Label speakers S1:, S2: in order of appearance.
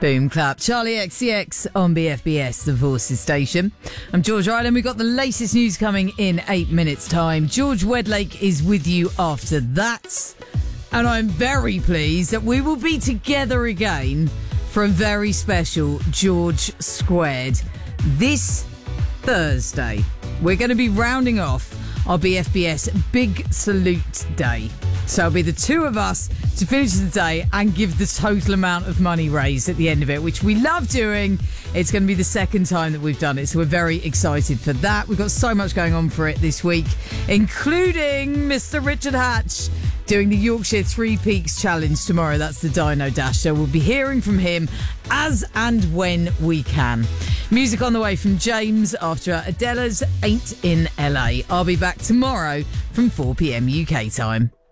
S1: Boom clap. Charlie XCX on BFBS, the Voices station. I'm George Ryland. We've got the latest news coming in 8 minutes' time. George Wedlake is with you after that. And I'm very pleased that we will be together again for a very special George Squared this Thursday. We're going to be rounding off our BFBS Big Salute Day. So it'll be the two of us to finish the day and give the total amount of money raised at the end of it, which we love doing. It's going to be the second time that we've done it, so we're very excited for that. We've got so much going on for it this week, including Mr. Richard Hatch doing the Yorkshire Three Peaks Challenge tomorrow. That's the Dino Dash. So we'll be hearing from him as and when we can. Music on the way from James after Adela's Ain't in LA. I'll be back tomorrow from 4 p.m. UK time.